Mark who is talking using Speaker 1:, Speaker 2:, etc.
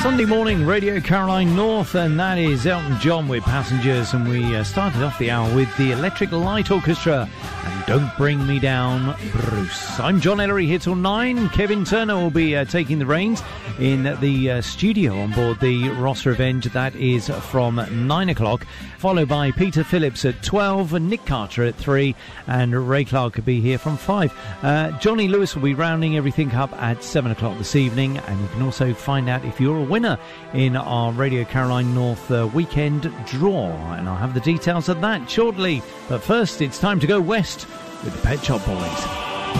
Speaker 1: Sunday morning, Radio Caroline North, and that is Elton John with Passengers. And we started off the hour with the Electric Light Orchestra and Don't Bring Me Down, Bruce. I'm John Ellery here till 9. Kevin Turner will be taking the reins in the studio on board the Ross Revenge. That is from 9 o'clock, followed by Peter Phillips at 12, Nick Carter at 3, and Ray Clark will be here from 5. Johnny Lewis will be rounding everything up at 7 o'clock this evening, and you can also find out if you're a winner in our Radio Caroline North weekend draw, and I'll have the details of that shortly. But first, it's time to go west with the Pet Shop Boys.